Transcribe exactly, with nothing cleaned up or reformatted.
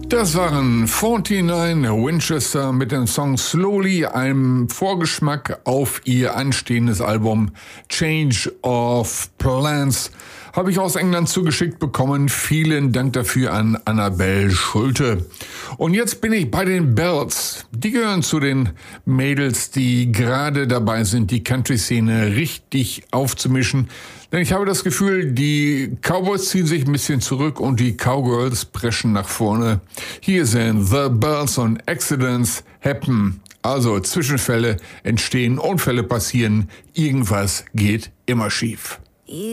Das waren neunundvierzig Winchester mit dem Song Slowly, einem Vorgeschmack auf ihr anstehendes Album Change of Plans. Habe ich aus England zugeschickt bekommen. Vielen Dank dafür an Annabelle Schulte. Und jetzt bin ich bei den Bells. Die gehören zu den Mädels, die gerade dabei sind, die Country-Szene richtig aufzumischen. Denn ich habe das Gefühl, die Cowboys ziehen sich ein bisschen zurück und die Cowgirls preschen nach vorne. Hier sind The Bells und Accidents Happen. Also Zwischenfälle entstehen, Unfälle passieren, irgendwas geht immer schief.